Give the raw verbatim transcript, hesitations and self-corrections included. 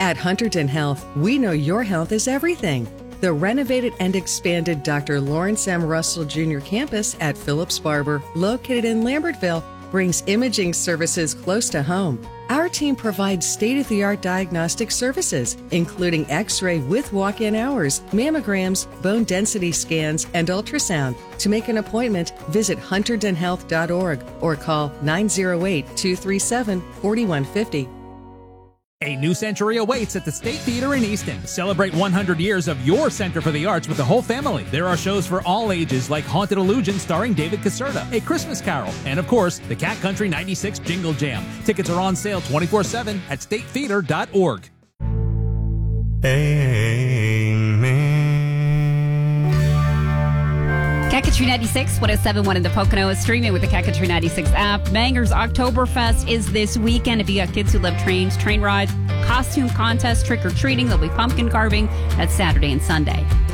At Hunterdon Health, we know your health is everything. The renovated and expanded Doctor Lawrence M. Russell Junior campus at Phillips Barber, located in Lambertville, brings imaging services close to home. Our team provides state-of-the-art diagnostic services, including X-ray with walk-in hours, mammograms, bone density scans, and ultrasound. To make an appointment, visit hunterdon health dot org or call nine oh eight, two three seven, four one five zero. A new century awaits at the State Theater in Easton. Celebrate one hundred years of your Center for the Arts with the whole family. There are shows for all ages like Haunted Illusion starring David Caserta, A Christmas Carol, and of course, the Cat Country ninety-six Jingle Jam. Tickets are on sale twenty-four seven at state theater dot org. Amen. Cat Country ninety-six, one oh seven point one in the Poconos, streaming with the Cat Country ninety-six app. Bangers Oktoberfest is this weekend. If you got kids who love trains, train rides, costume contest, trick-or-treating, there'll be pumpkin carving. That's Saturday and Sunday.